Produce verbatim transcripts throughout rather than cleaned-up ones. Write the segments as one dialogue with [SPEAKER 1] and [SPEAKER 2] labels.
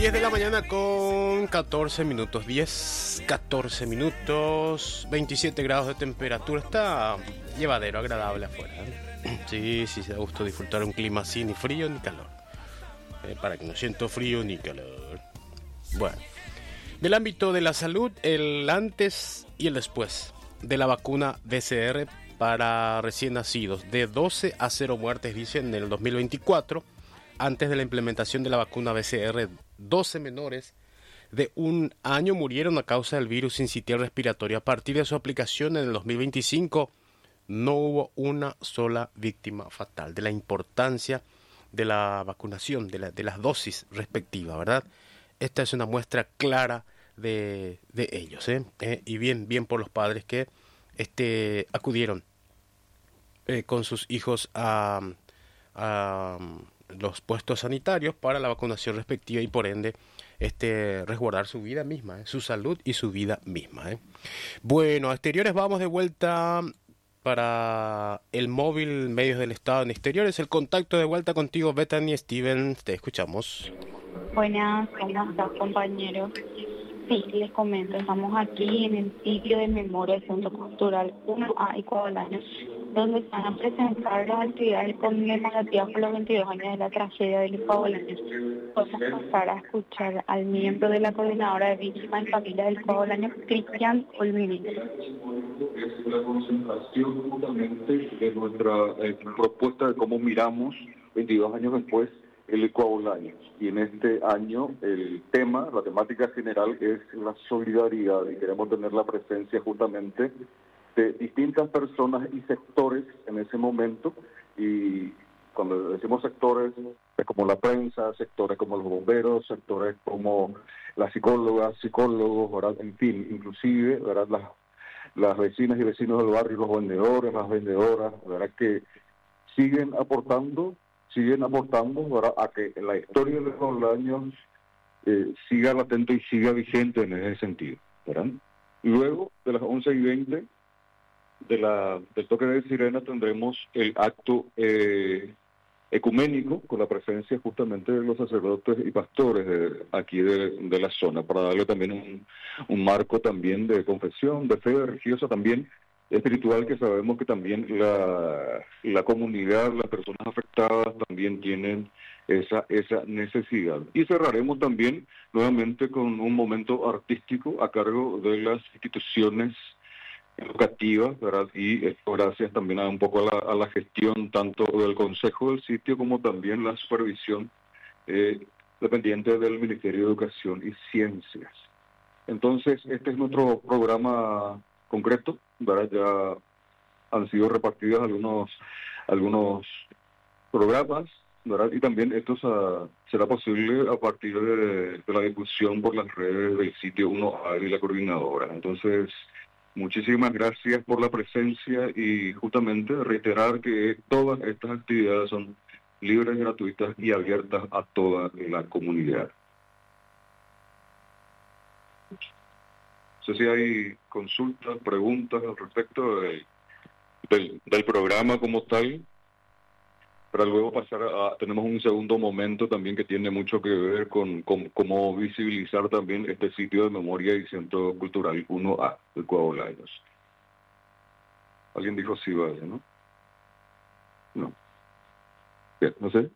[SPEAKER 1] diez de la mañana con catorce minutos, diez, catorce minutos, veintisiete grados de temperatura, está llevadero, agradable afuera, ¿eh? Sí, sí, se da gusto disfrutar un clima así, ni frío ni calor, eh, para que no siento frío ni calor. Bueno, del ámbito de la salud, el antes y el después de la vacuna B C R para recién nacidos, de doce a cero muertes, dicen, en el dos mil veinticuatro. Antes de la implementación de la vacuna B C R, doce menores de un año murieron a causa del virus sincitial respiratorio. A partir de su aplicación en el dos mil veinticinco, no hubo una sola víctima fatal. De la importancia de la vacunación, de, la, de las dosis respectivas, ¿verdad? Esta es una muestra clara de, de ellos, ¿eh? ¿eh? Y bien, bien por los padres que este, acudieron eh, con sus hijos a... a los puestos sanitarios para la vacunación respectiva y por ende este resguardar su vida misma, ¿eh? Su salud y su vida misma, ¿eh? Bueno, a exteriores vamos de vuelta para el móvil Medios del Estado en Exteriores. El contacto de vuelta contigo, Bethany Stevens, te escuchamos.
[SPEAKER 2] Buenas, ¿cómo estás, compañero? Sí, les comento, estamos aquí en el sitio de memoria del Centro Cultural uno A y Coabolaños, donde se van a presentar las actividades conmemorativas por los veintidós años de la tragedia de los Coabolaños. Vamos a pasar a escuchar al miembro de la Coordinadora de Víctimas y Familia del Coabolaño, Cristian Olmini.
[SPEAKER 3] Es la concentración justamente de nuestra eh, propuesta de cómo miramos veintidós años después el Coabolaños. Y en este año el tema, la temática general es la solidaridad y queremos tener la presencia justamente de distintas personas y sectores en ese momento. Y cuando decimos sectores, es como la prensa, sectores como los bomberos, sectores como las psicólogas, psicólogos, ¿verdad? En fin, inclusive, ¿verdad? Las, las vecinas y vecinos del barrio, los vendedores, las vendedoras, ¿verdad? Que siguen aportando siguen aportando, ¿verdad? A que la historia de los años eh, siga latente y siga vigente en ese sentido, ¿verdad? Luego de las once y veinte de la, del toque de sirena tendremos el acto eh, ecuménico con la presencia justamente de los sacerdotes y pastores de, aquí de, de la zona, para darle también un, un marco también de confesión, de fe religiosa también, espiritual, que sabemos que también la, la comunidad, las personas afectadas también tienen esa, esa necesidad. Y cerraremos también nuevamente con un momento artístico a cargo de las instituciones educativas, ¿verdad? Y esto gracias también a un poco a la, a la gestión tanto del consejo del sitio como también la supervisión eh, dependiente del Ministerio de Educación y Ciencias. Entonces, este es nuestro programa concreto, ¿verdad? Ya han sido repartidos algunos algunos programas, ¿verdad? Y también esto uh, será posible a partir de, de la difusión por las redes del sitio uno A y la coordinadora. Entonces, muchísimas gracias por la presencia y justamente reiterar que todas estas actividades son libres, gratuitas y abiertas a toda la comunidad. No sé si hay consultas, preguntas al respecto de, del, del programa como tal, para luego pasar a... Tenemos un segundo momento también que tiene mucho que ver con, con cómo visibilizar también este sitio de memoria y centro cultural uno A de Coabolaños. Alguien dijo sí, vale, ¿no? No. Bien, no sé.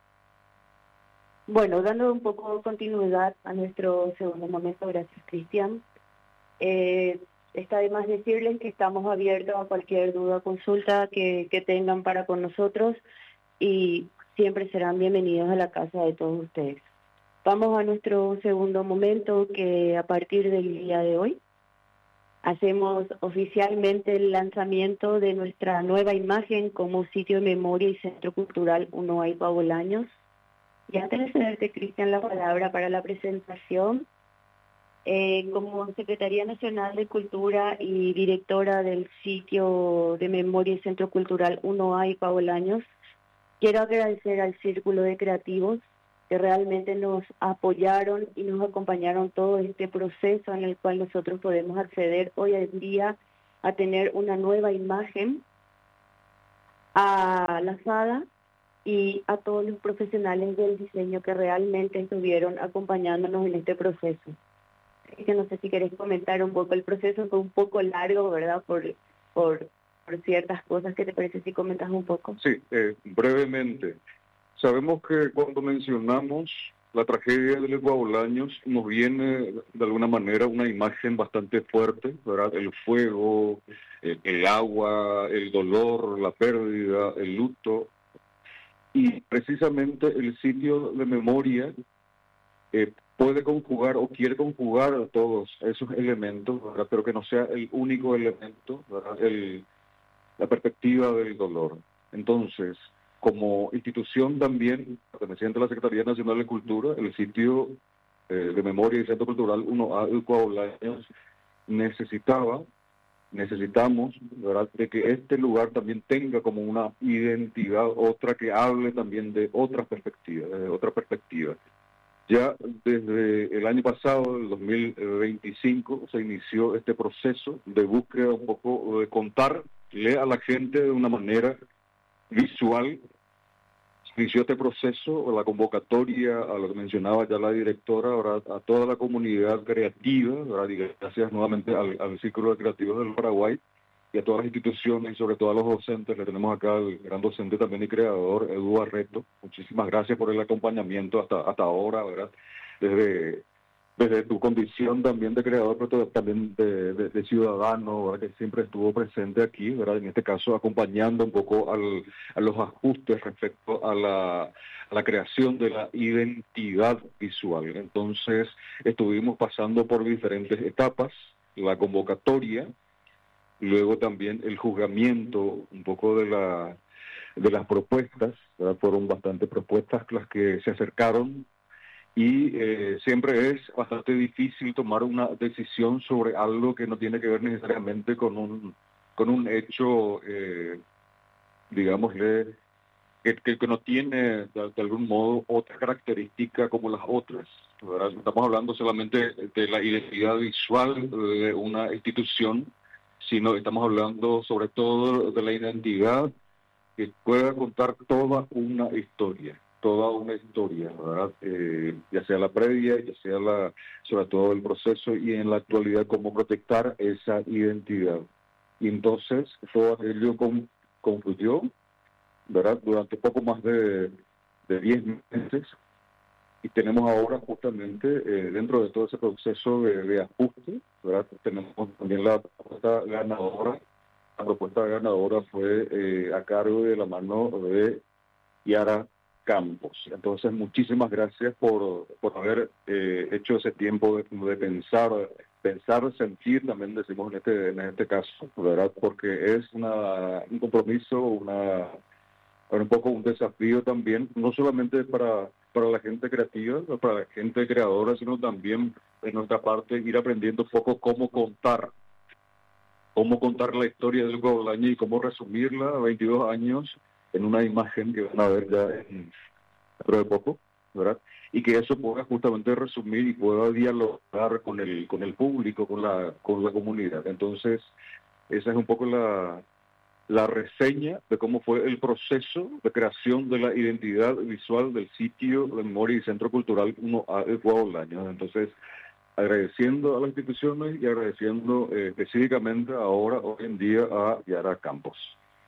[SPEAKER 2] Bueno, dando un poco de continuidad a nuestro segundo momento, gracias, Cristian. Eh, está de más decirles que estamos abiertos a cualquier duda o consulta que, que tengan para con nosotros y siempre serán bienvenidos a la casa de todos ustedes. Vamos a nuestro segundo momento, que a partir del día de hoy hacemos oficialmente el lanzamiento de nuestra nueva imagen como sitio de memoria y centro cultural uno A y Coabolaños. Y antes de cederte, Cristian, la palabra para la presentación, Eh, como Secretaría Nacional de Cultura y directora del sitio de memoria y centro cultural uno A y Coabolaños, quiero agradecer al Círculo de Creativos que realmente nos apoyaron y nos acompañaron todo este proceso en el cual nosotros podemos acceder hoy en día a tener una nueva imagen a la sala y a todos los profesionales del diseño que realmente estuvieron acompañándonos en este proceso. Es que no sé si querés comentar un poco, el proceso fue un poco largo, ¿verdad? Por, por, por ciertas cosas, ¿qué te parece si comentas un poco?
[SPEAKER 3] Sí, eh, brevemente. Sabemos que cuando mencionamos la tragedia de los Guabolaños nos viene de alguna manera una imagen bastante fuerte, ¿verdad? El fuego, el, el agua, el dolor, la pérdida, el luto. Y precisamente el sitio de memoria eh, puede conjugar o quiere conjugar todos esos elementos, ¿verdad? Pero que no sea el único elemento, ¿verdad? El, la perspectiva del dolor. Entonces, como institución también, perteneciente a la Secretaría Nacional de Cultura, el sitio eh, de memoria y centro cultural uno A del Guabolaños necesitaba necesitamos, ¿verdad?, de que este lugar también tenga como una identidad, otra que hable también de otras perspectivas, de otra perspectiva. Ya desde el año pasado, el dos mil veinticinco, se inició este proceso de búsqueda un poco, de contarle a la gente de una manera visual. Se inició este proceso, la convocatoria, a lo que mencionaba ya la directora, ¿verdad?, a toda la comunidad creativa, ¿verdad?, y gracias nuevamente al, al Círculo de Creativos del Paraguay y a todas las instituciones y sobre todo a los docentes. Le tenemos acá al gran docente también y creador, Edu Barreto. Muchísimas gracias por el acompañamiento hasta, hasta ahora, ¿verdad?, desde... desde tu condición también de creador, pero también de, de, de ciudadano, ¿verdad?, que siempre estuvo presente aquí, ¿verdad?, en este caso acompañando un poco al, a los ajustes respecto a la, a la creación de la identidad visual. Entonces, estuvimos pasando por diferentes etapas, la convocatoria, luego también el juzgamiento un poco de la de las propuestas, ¿verdad?, fueron bastantes propuestas las que se acercaron. Y eh, siempre es bastante difícil tomar una decisión sobre algo que no tiene que ver necesariamente con un con un hecho, eh, digámosle, que, que, que no tiene de, de algún modo otra característica como las otras, ¿verdad? Estamos hablando solamente de la identidad visual de una institución, sino estamos hablando sobre todo de la identidad que pueda contar toda una historia. toda una historia, ¿verdad? Eh, ya sea la previa, ya sea la, sobre todo el proceso y en la actualidad cómo proyectar esa identidad. Y entonces todo aquello con, concluyó, ¿verdad?, durante poco más de, de diez meses, y tenemos ahora justamente eh, dentro de todo ese proceso de, de ajuste, ¿verdad?, tenemos también la propuesta ganadora. La propuesta ganadora fue eh, a cargo de la mano de Yara Campos. Entonces, muchísimas gracias por, por haber eh, hecho ese tiempo de, de pensar, pensar, sentir, también decimos en este, en este caso, ¿verdad?, porque es una, un compromiso, una, un poco un desafío también, no solamente para, para la gente creativa, para la gente creadora, sino también de nuestra parte ir aprendiendo un poco cómo contar, cómo contar la historia del Guabolaño y cómo resumirla a veintidós años en una imagen que van a ver ya en, dentro de poco, ¿verdad? Y que eso pueda justamente resumir y pueda dialogar con el con el público, con la con la comunidad. Entonces, esa es un poco la, la reseña de cómo fue el proceso de creación de la identidad visual del sitio de memoria y centro cultural uno A de Guabolaños. Entonces, agradeciendo a las instituciones y agradeciendo eh, específicamente ahora, hoy en día, a Yara Campos.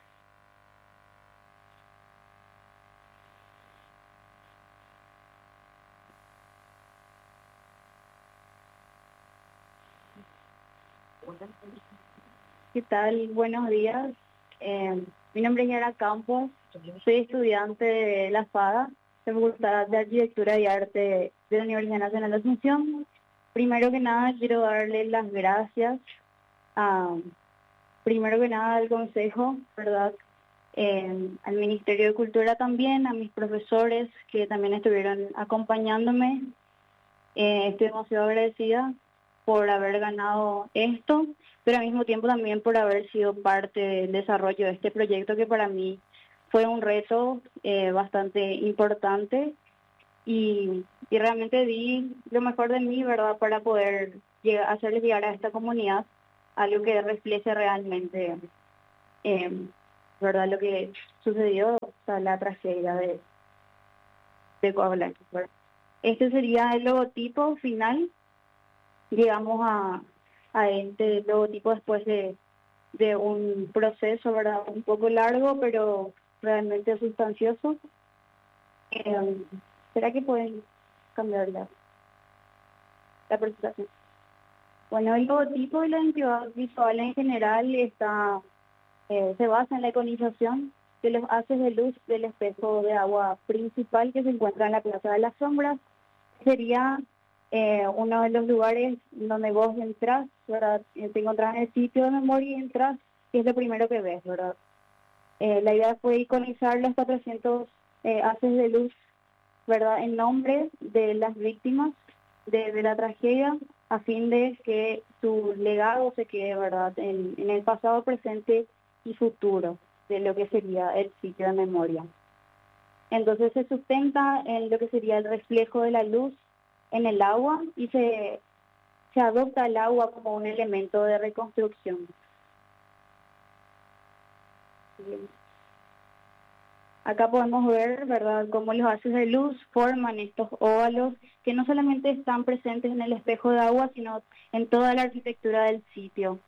[SPEAKER 2] ¿Qué tal? Buenos días. Eh, mi nombre es Yara Campos, soy estudiante de la FADA, Facultad de Arquitectura y Arte de la Universidad Nacional de Asunción. Primero que nada quiero darle las gracias a, primero que nada al Consejo, ¿verdad?, eh, al Ministerio de Cultura también, a mis profesores que también estuvieron acompañándome. Eh, estoy demasiado agradecida por haber ganado esto, pero al mismo tiempo también por haber sido parte del desarrollo de este proyecto que para mí fue un reto eh, bastante importante y, y realmente di lo mejor de mí, ¿verdad?, para poder llegar, hacerles llegar a esta comunidad algo que refleje realmente eh, ¿verdad? Lo que sucedió, o sea, la tragedia de, de Coablanca, ¿verdad? Este sería el logotipo final. Llegamos a, a este logotipo después de, de un proceso, ¿verdad? Un poco largo, pero realmente sustancioso. Eh, ¿Será que pueden cambiar la, la presentación? Bueno, el logotipo y la identidad visual en general está, eh, se basa en la iconización de los haces de luz del espejo de agua principal que se encuentra en la Plaza de las Sombras. Sería eh, uno de los lugares donde vos entras, ¿verdad? Te encontrás en el sitio de memoria y entras, y es lo primero que ves, ¿verdad? Eh, la idea fue iconizar los cuatrocientos eh, haces de luz, ¿verdad?, en nombre de las víctimas de, de la tragedia, a fin de que su legado se quede, ¿verdad?, en, en el pasado, presente y futuro de lo que sería el sitio de memoria. Entonces se sustenta en lo que sería el reflejo de la luz en el agua y se, se adopta el agua como un elemento de reconstrucción. Bien. Acá podemos ver, ¿verdad?, cómo los haces de luz forman estos óvalos que no solamente están presentes en el espejo de agua, sino en toda la arquitectura del sitio.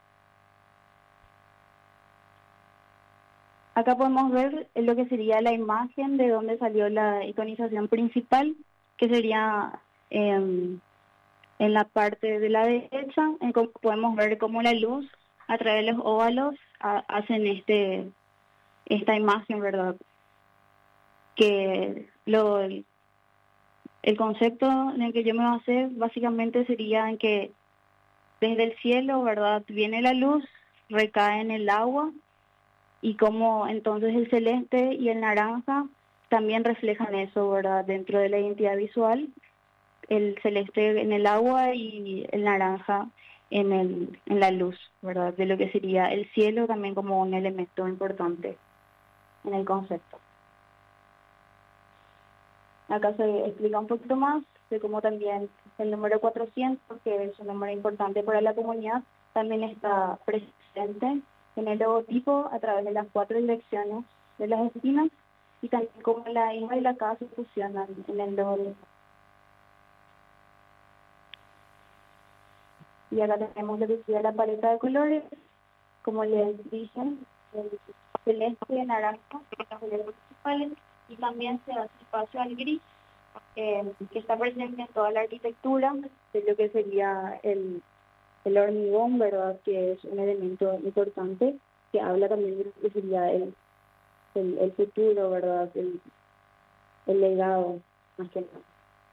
[SPEAKER 2] Acá podemos ver lo que sería la imagen de donde salió la iconización principal, que sería eh, en la parte de la derecha. En cómo podemos ver cómo la luz a través de los óvalos a, hacen este esta imagen, ¿verdad? Que lo, el concepto en el que yo me basé básicamente sería en que desde el cielo, ¿verdad?, viene la luz, recae en el agua, y como entonces el celeste y el naranja también reflejan eso, ¿verdad?, dentro de la identidad visual, el celeste en el agua y el naranja en, el, en la luz, ¿verdad?, de lo que sería el cielo también como un elemento importante en el concepto. Acá se explica un poquito más de cómo también el número cuatrocientos, que es un número importante para la comunidad, también está presente en el logotipo a través de las cuatro direcciones de las esquinas, y también como la isla y la K se fusionan en el logotipo. Y acá tenemos lo que sería la paleta de colores, como les dije, el celeste, naranja, los colores principales, y también se hace espacio al gris, eh, que está presente en toda la arquitectura de lo que sería el, el hormigón, ¿verdad?, que es un elemento importante, que habla también de lo que sería el, el, el futuro, ¿verdad?, el, el legado, más que nada.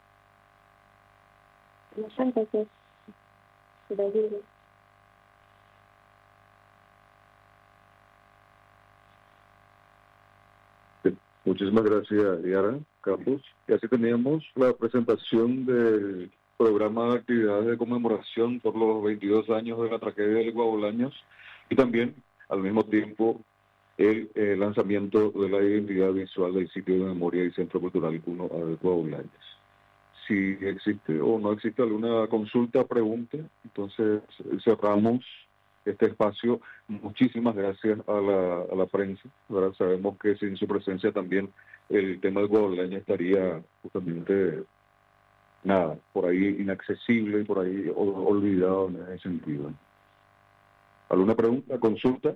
[SPEAKER 2] Muchas gracias. Gracias.
[SPEAKER 3] Muchísimas gracias, Yara Campos. Y así teníamos la presentación del programa de actividades de conmemoración por los veintidós años de la tragedia de Guabolaños, y también, al mismo tiempo, el eh, lanzamiento de la identidad visual del sitio de memoria y Centro Cultural uno de Guabolaños. Si existe o no existe alguna consulta, pregunta, entonces cerramos este espacio. Muchísimas gracias a la, a la prensa, ¿verdad? Sabemos que sin su presencia también el tema de Guabolaña estaría justamente, nada, por ahí inaccesible y por ahí olvidado en ese sentido. ¿Alguna pregunta, consulta?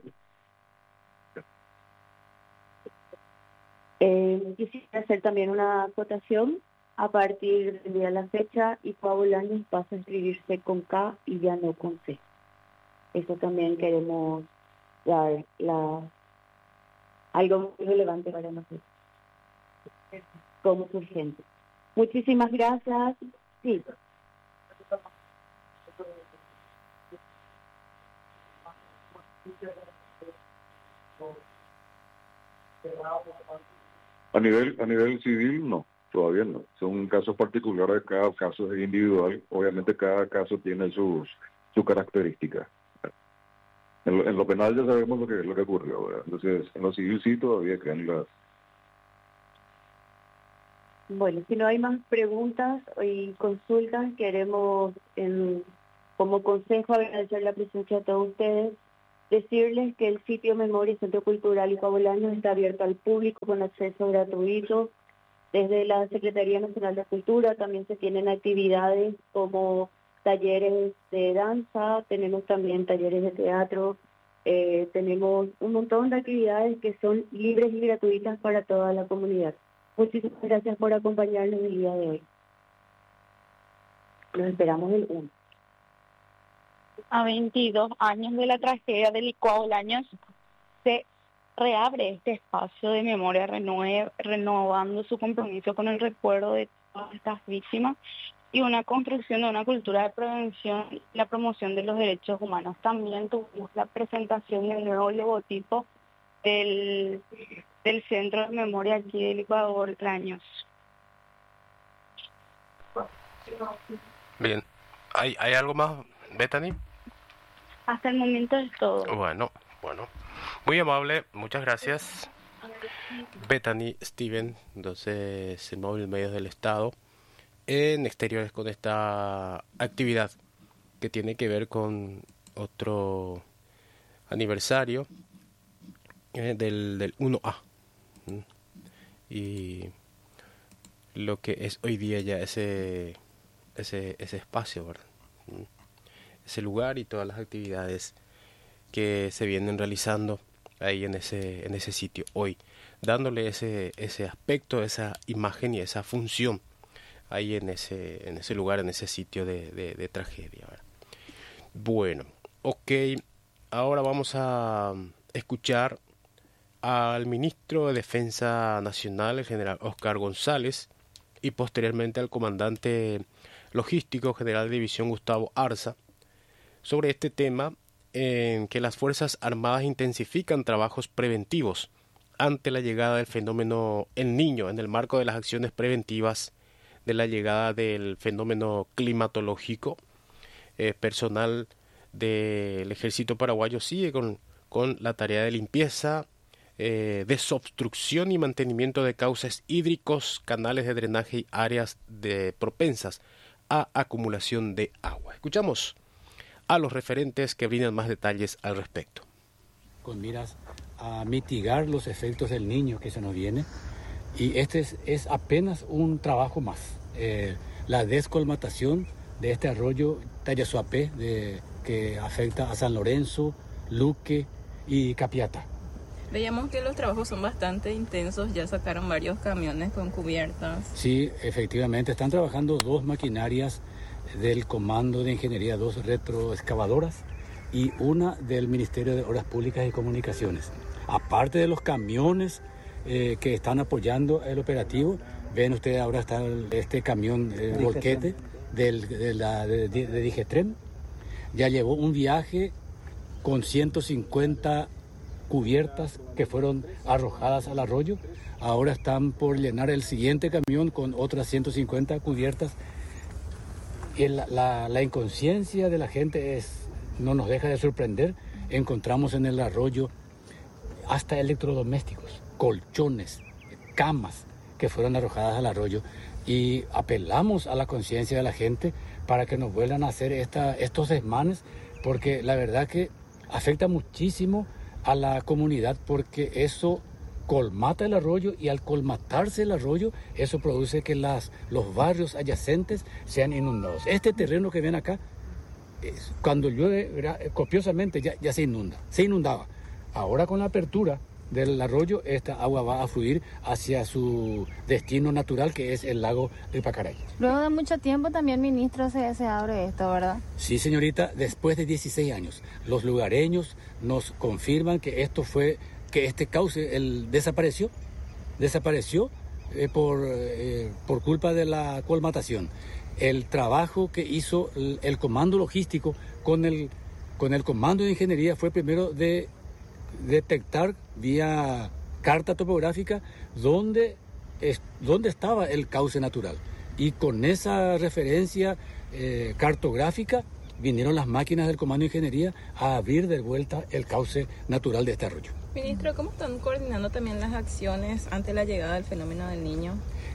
[SPEAKER 2] Eh, quisiera hacer también una acotación. A partir del día de la fecha, y Guabolaños pasa a escribirse con K y ya no con C. Eso también queremos dar la, algo muy relevante para nosotros como urgente. Muchísimas gracias. Sí.
[SPEAKER 3] A nivel, a nivel civil, no, todavía no. Son casos particulares, cada caso es individual. Obviamente cada caso tiene sus, sus características. En lo, en lo penal ya sabemos lo que, lo que ocurrió, ¿verdad? Entonces, en lo civil sí todavía quedan las...
[SPEAKER 2] Bueno, si no hay más preguntas y consultas, queremos, en, como consejo, agradecer la presencia de todos ustedes, Decirles que el sitio Memoria Centro Cultural Licua Bolaños está abierto al público con acceso gratuito. Desde la Secretaría Nacional de Cultura también se tienen actividades como talleres de danza, tenemos también talleres de teatro, eh, tenemos un montón de actividades que son libres y gratuitas para toda la comunidad. Muchísimas gracias por acompañarnos el día de hoy. Nos esperamos el uno.
[SPEAKER 4] A veintidós años de la tragedia de Licua Bolaños, se reabre este espacio de memoria, renue- renovando su compromiso con el recuerdo de todas estas víctimas y una construcción de una cultura de prevención y la promoción de los derechos humanos. También tuvimos la presentación del nuevo logotipo del, del Centro de Memoria aquí del Licua Bolaños.
[SPEAKER 1] Bien, ¿hay, hay algo más, Bethany?
[SPEAKER 4] Hasta el momento es todo.
[SPEAKER 1] Bueno, bueno. Muy amable, muchas gracias. Bethany Steven, entonces, el móvil medios del Estado, en exteriores con esta actividad que tiene que ver con otro aniversario eh, del, del uno A. ¿Mm? Y lo que es hoy día ya ese, ese, ese espacio, ¿verdad? ¿Mm? Ese lugar y todas las actividades que se vienen realizando ahí en ese en ese sitio hoy, dándole ese ese aspecto, esa imagen y esa función ahí en ese en ese lugar, en ese sitio de, de, de tragedia, ¿verdad? Bueno, ok, ahora vamos a escuchar al ministro de Defensa Nacional, el general Oscar González, y posteriormente al comandante logístico general de división Gustavo Arza, sobre este tema en que las Fuerzas Armadas intensifican trabajos preventivos ante la llegada del fenómeno El Niño en el marco de las acciones preventivas de la llegada del fenómeno climatológico. Eh, personal del Ejército Paraguayo sigue con, con la tarea de limpieza, eh, desobstrucción y mantenimiento de cauces hídricos, canales de drenaje y áreas de propensas a acumulación de agua. Escuchamos a los referentes que brindan más detalles al respecto.
[SPEAKER 5] Con miras a mitigar los efectos del Niño que se nos viene, y este es, es apenas un trabajo más. Eh, la descolmatación de este arroyo Tayazuapé, de, que afecta a San Lorenzo, Luque y Capiata.
[SPEAKER 6] Veíamos que los trabajos son bastante intensos, ya sacaron varios camiones con cubiertas.
[SPEAKER 5] Sí, efectivamente, están trabajando dos maquinarias del Comando de Ingeniería, dos retroexcavadoras y una del Ministerio de Obras Públicas y Comunicaciones. Aparte de los camiones eh, que están apoyando el operativo, ven ustedes ahora está el, este camión eh, volquete del, de, la, de, de Digetrem, ya llevó un viaje con ciento cincuenta cubiertas que fueron arrojadas al arroyo. Ahora están por llenar el siguiente camión con otras ciento cincuenta cubiertas. Y la, la, la inconsciencia de la gente es, no nos deja de sorprender. Encontramos en el arroyo hasta electrodomésticos, colchones, camas que fueron arrojadas al arroyo. Y apelamos a la conciencia de la gente para que nos vuelvan a hacer esta, estos desmanes, porque la verdad que afecta muchísimo a la comunidad, porque eso colmata el arroyo, y al colmatarse el arroyo, eso produce que las, los barrios adyacentes sean inundados. Este terreno que ven acá, es, cuando llueve copiosamente ya, ya se inunda, se inundaba. Ahora con la apertura del arroyo, esta agua va a fluir hacia su destino natural, que es el lago de Pacaray.
[SPEAKER 7] Luego de mucho tiempo también, ministro, se, se abre esto, ¿verdad?
[SPEAKER 5] Sí, señorita, después de dieciséis años. Los lugareños nos confirman que esto fue, que este cauce el, desapareció, desapareció eh, por, eh, por culpa de la colmatación. El trabajo que hizo el, el comando logístico con el, con el comando de ingeniería fue primero de detectar vía carta topográfica dónde, es, dónde estaba el cauce natural. Y con esa referencia eh, cartográfica vinieron las máquinas del Comando de Ingeniería a abrir de vuelta el cauce natural de este arroyo.
[SPEAKER 6] Ministro, ¿cómo están coordinando también las acciones ante la llegada del fenómeno del Niño?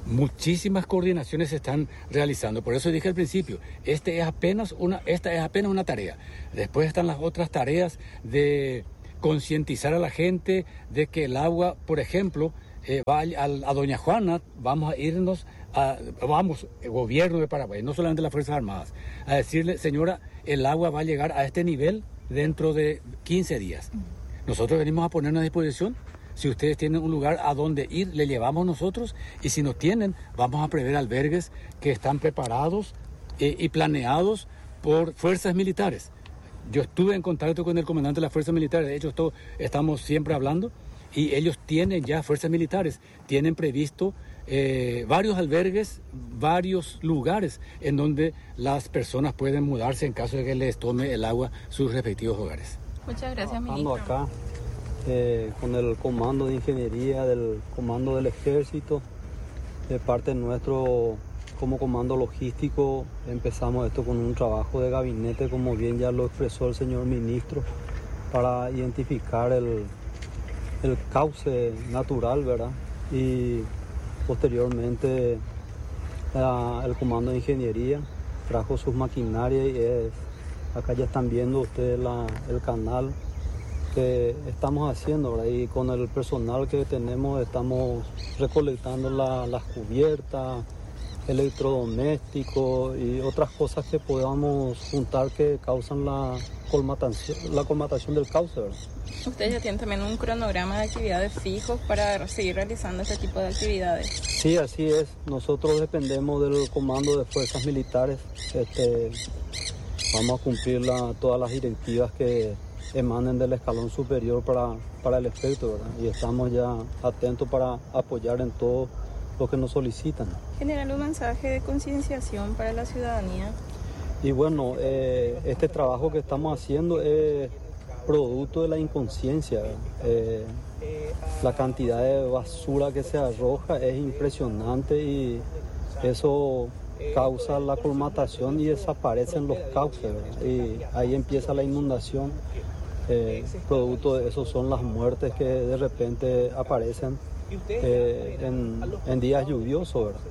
[SPEAKER 5] Muchísimas coordinaciones se están realizando. Por eso dije al principio, este es apenas una, esta es apenas una tarea. Después están las otras tareas de concientizar a la gente de que el agua, por ejemplo, eh, va a, a Doña Juana, vamos a irnos, a, vamos, el gobierno de Paraguay, no solamente las Fuerzas Armadas, a decirle, señora, el agua va a llegar a este nivel dentro de quince días. Nosotros venimos a ponernos a disposición. Si ustedes tienen un lugar a donde ir, le llevamos nosotros. Y si no tienen, vamos a prever albergues que están preparados eh, y planeados por fuerzas militares. Yo estuve en contacto con el comandante de las fuerzas militares. De hecho, esto, estamos siempre hablando. Y ellos tienen ya fuerzas militares. Tienen previsto eh, varios albergues, varios lugares en donde las personas pueden mudarse en caso de que les tome el agua sus respectivos hogares.
[SPEAKER 6] Muchas gracias,
[SPEAKER 8] Trabajando
[SPEAKER 6] ministro.
[SPEAKER 8] acá eh, con el comando de ingeniería del comando del ejército, de parte nuestro como comando logístico, empezamos esto con un trabajo de gabinete, como bien ya lo expresó el señor ministro, para identificar el, el cauce natural, ¿verdad? Y posteriormente eh, el comando de ingeniería trajo sus maquinarias y es, acá ya están viendo ustedes la, el canal que estamos haciendo, ¿verdad? Y con el personal que tenemos estamos recolectando la, las cubiertas, electrodomésticos y otras cosas que podamos juntar que causan la colmatación, la colmatación del cauce, ¿verdad?
[SPEAKER 6] Ustedes ya tienen también un cronograma de actividades fijos para seguir realizando este tipo de actividades.
[SPEAKER 8] Sí, así es. Nosotros dependemos del comando de fuerzas militares. Este, vamos a cumplir la, todas las directivas que emanen del escalón superior para, para el efecto, ¿verdad? Y estamos ya atentos para apoyar en todo lo que nos solicitan.
[SPEAKER 6] Generar un mensaje de concienciación para la ciudadanía.
[SPEAKER 8] Y bueno, eh, este trabajo que estamos haciendo es producto de la inconsciencia. Eh, la cantidad de basura que se arroja es impresionante y eso causa la colmatación y desaparecen los cauces, ¿verdad? Y ahí empieza la inundación. Eh, producto de eso son las muertes que de repente aparecen eh, en, en días lluviosos, ¿verdad?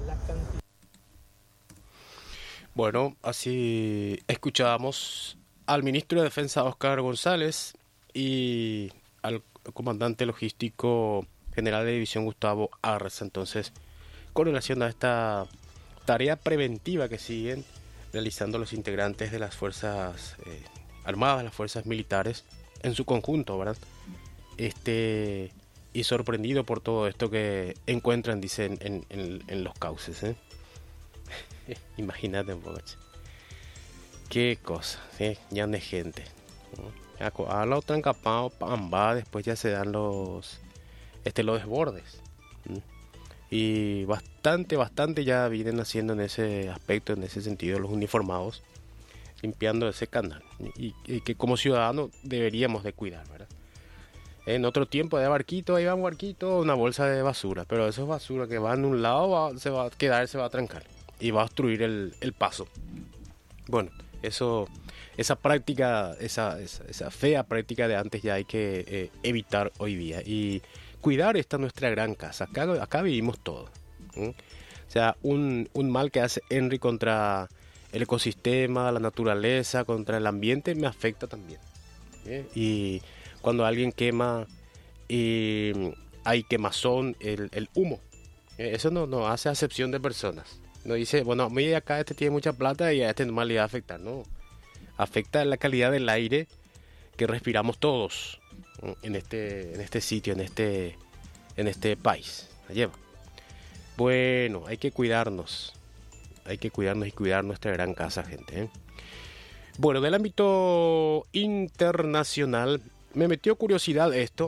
[SPEAKER 1] Bueno, así escuchábamos al ministro de Defensa Óscar González y al comandante logístico general de división Gustavo Arza. Entonces, con relación a esta tarea preventiva que siguen realizando los integrantes de las Fuerzas eh, Armadas, las Fuerzas Militares, en su conjunto, ¿verdad? Este, y sorprendido por todo esto que encuentran, dicen, en, en, en los cauces, ¿eh? Imagínate un poco, che. Qué cosa, ¿eh? Ya de gente. A la otra encapado, pamba, después ya se dan los, este, los desbordes. ¿Mm? Y bastante, bastante ya vienen haciendo en ese aspecto, en ese sentido, los uniformados, limpiando ese canal, y, y que como ciudadanos deberíamos de cuidar, ¿verdad? En otro tiempo de barquito, ahí va un barquito, una bolsa de basura, pero eso es basura que va en un lado, va, se va a quedar, se va a trancar y va a obstruir el, el paso. Bueno, eso, esa práctica, esa, esa, esa fea práctica de antes ya hay que eh, evitar hoy día y cuidar esta nuestra gran casa. Acá, acá vivimos todo, ¿sí? O sea, un, un mal que hace Henry contra el ecosistema, la naturaleza, contra el ambiente, me afecta también, ¿eh? Y cuando alguien quema y hay quemazón, el, el humo, ¿eh? Eso no, no hace acepción de personas. No dice, bueno, mira, acá este tiene mucha plata y a este no le va a afectar. No, afecta la calidad del aire que respiramos todos en este, en este sitio, en este, en este país. La lleva. Bueno, hay que cuidarnos. Hay que cuidarnos y cuidar nuestra gran casa, gente, ¿eh? Bueno, del ámbito internacional, me metió curiosidad esto.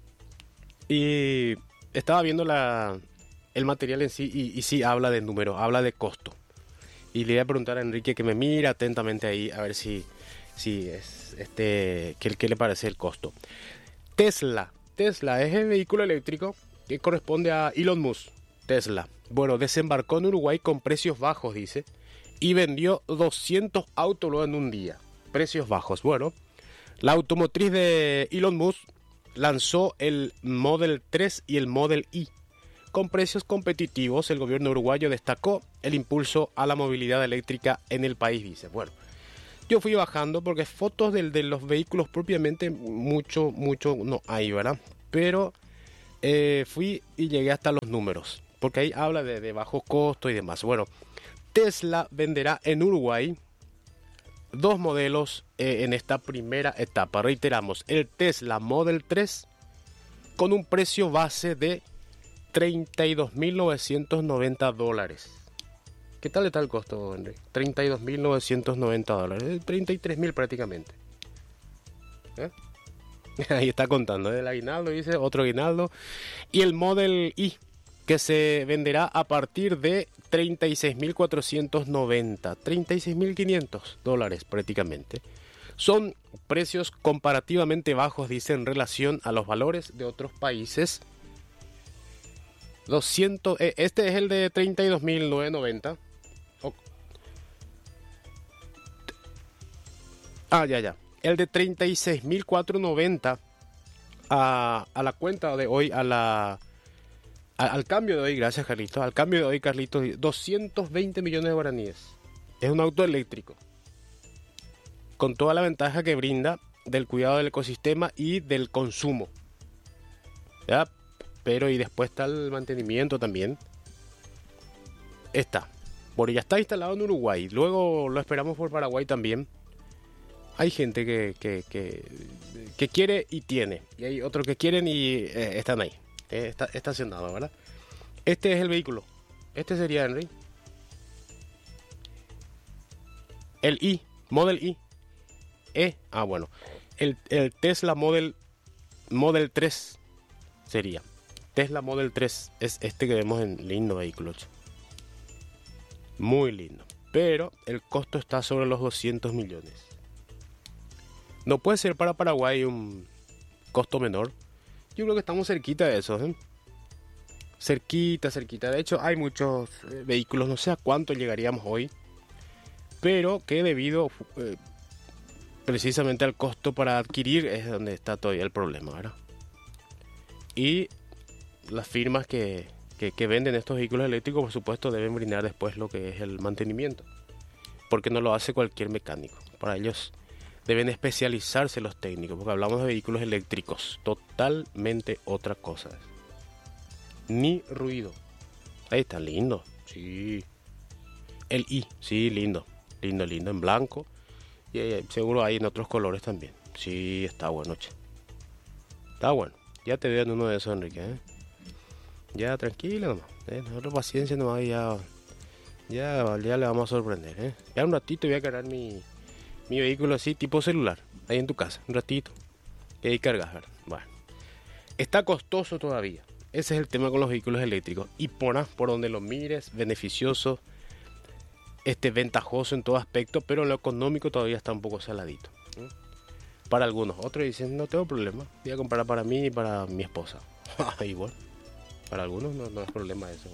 [SPEAKER 1] Y estaba viendo la, el material en sí y, y sí habla de números, habla de costo. Y le voy a preguntar a Enrique que me mira atentamente ahí a ver si, si es este, qué, qué le parece el costo. Tesla. Tesla es el vehículo eléctrico que corresponde a Elon Musk. Tesla. Bueno, desembarcó en Uruguay con precios bajos, dice, y vendió doscientos autos en un día. Precios bajos. Bueno, la automotriz de Elon Musk lanzó el Model tres y el Model Y con precios competitivos, el gobierno uruguayo destacó el impulso a la movilidad eléctrica en el país, dice. Bueno, yo fui bajando porque fotos del, de los vehículos propiamente mucho, mucho no hay, ¿verdad? Pero eh, fui y llegué hasta los números, porque ahí habla de, de bajo costo y demás. Bueno, Tesla venderá en Uruguay dos modelos eh, en esta primera etapa. Reiteramos, el Tesla Model tres con un precio base de treinta y dos mil novecientos noventa dólares. ¿Qué tal está el costo, Henry? treinta y dos mil novecientos noventa dólares. treinta y tres mil prácticamente. ¿Eh? Ahí está contando. El aguinaldo, dice, otro aguinaldo. Y el Model Y, que se venderá a partir de treinta y seis mil cuatrocientos noventa. treinta y seis mil quinientos dólares prácticamente. Son precios comparativamente bajos, dice, en relación a los valores de otros países. doscientos, eh, este es el de treinta y dos mil novecientos noventa. Oh. Ah, ya, ya. El de treinta y seis mil cuatrocientos noventa a, a la cuenta de hoy, a la, a, al cambio de hoy, gracias Carlitos, al cambio de hoy, Carlitos, doscientos veinte millones de guaraníes. Es un auto eléctrico, con toda la ventaja que brinda del cuidado del ecosistema y del consumo. ¿Ya? Pero y después está el mantenimiento también. Está. Bueno, ya está instalado en Uruguay. Luego lo esperamos por Paraguay también. Hay gente que, que, que, que quiere y tiene. Y hay otros que quieren y eh, están ahí. Eh, está estacionado, ¿verdad? Este es el vehículo. Este sería, Henry. El I. Model Y. E. Ah, bueno. El, el Tesla Model, Model tres sería. Tesla Model tres es este que vemos en lindo vehículo. Muy lindo. Pero el costo está sobre los doscientos millones. No puede ser para Paraguay un costo menor. Yo creo que estamos cerquita de eso, ¿eh? Cerquita, cerquita. De hecho, hay muchos eh, vehículos, no sé a cuánto llegaríamos hoy, pero que debido eh, precisamente al costo para adquirir es donde está todavía el problema, ¿verdad? Y las firmas que, que, que venden estos vehículos eléctricos, por supuesto, deben brindar después lo que es el mantenimiento, porque no lo hace cualquier mecánico. Para ellos deben especializarse los técnicos, porque hablamos de vehículos eléctricos, totalmente otra cosa. Ni ruido. Ahí está, lindo. Sí. El I, sí, lindo. Lindo, lindo, en blanco. Y eh, seguro hay en otros colores también. Sí, está bueno, che. Está bueno. Ya te veo en uno de esos, Enrique, ¿eh? Ya, tranquilo nomás. ¿eh? Nosotros paciencia nomás, ya, ya, ya le vamos a sorprender, ¿eh? Ya un ratito voy a cargar mi, mi vehículo así, tipo celular, ahí en tu casa. Un ratito. Y ahí cargas, ¿verdad? Bueno. Está costoso todavía. Ese es el tema con los vehículos eléctricos. Y por, por donde lo mires, beneficioso, este, ventajoso en todo aspecto, pero lo económico todavía está un poco saladito. ¿eh? Para algunos. Otros dicen, no tengo problema. Voy a comprar para mí y para mi esposa. Igual. Para algunos no, no es problema eso.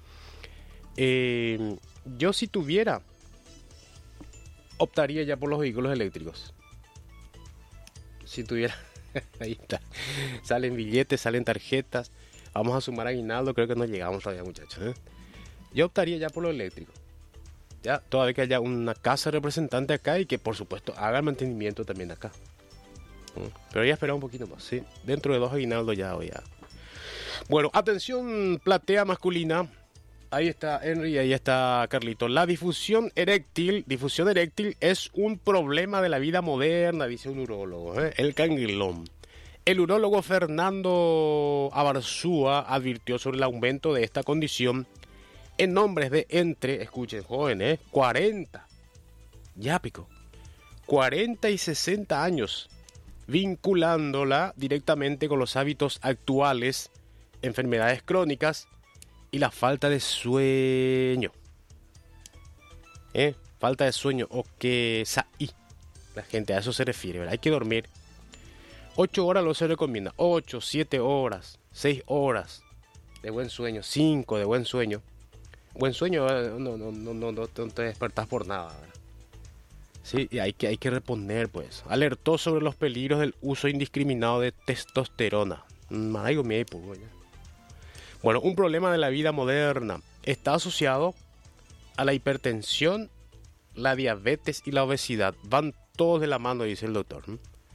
[SPEAKER 1] Eh, yo si tuviera, optaría ya por los vehículos eléctricos. Si tuviera, ahí está. Salen billetes, salen tarjetas. Vamos a sumar aguinaldo, creo que no llegamos todavía, muchachos. ¿eh? Yo optaría ya por lo eléctrico. Ya, todavía que haya una casa representante acá y que por supuesto haga el mantenimiento también acá. ¿eh? Pero ya esperar un poquito más, ¿sí? Dentro de dos aguinaldos ya voy a... Bueno, atención, platea masculina. Ahí está Henry, ahí está Carlito. La difusión eréctil, difusión eréctil es un problema de la vida moderna, dice un urólogo, ¿eh? El canguilón. El urólogo Fernando Abarzúa advirtió sobre el aumento de esta condición en hombres de entre, escuchen jóvenes, cuarenta, ya pico, cuarenta y sesenta años, vinculándola directamente con los hábitos actuales, enfermedades crónicas y la falta de sueño. ¿Eh? Falta de sueño, o que saí. La gente a eso se refiere, ¿verdad? Hay que dormir. ocho horas lo se recomienda. ocho, siete horas, seis horas de buen sueño, cinco de buen sueño. Buen sueño, no, no, no, no, no te despertás por nada, ¿verdad? Sí, y hay que, hay que reponer, pues. Alertó sobre los peligros del uso indiscriminado de testosterona. Maraigo mi época, ya. Bueno, un problema de la vida moderna está asociado a la hipertensión, la diabetes y la obesidad. Van todos de la mano, dice el doctor.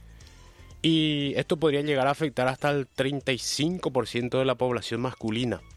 [SPEAKER 1] Y esto podría llegar a afectar hasta el treinta y cinco por ciento de la población masculina.